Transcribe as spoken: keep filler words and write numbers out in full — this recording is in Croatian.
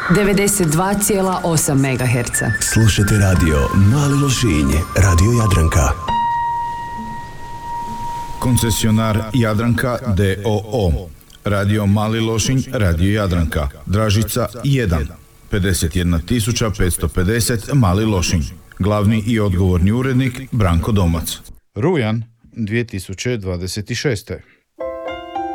devedeset dva zarez osam megaherca. Slušajte radio Mali Lošinj, Radio Jadranka. Koncesionar Jadranka d o o. Radio Mali Lošinj, Radio Jadranka. Dražica jedan. pedeset jedna tisuća petsto pedeset Mali Lošinj. Glavni i odgovorni urednik Branko Domac. Rujan dvije tisuće dvadeset šeste.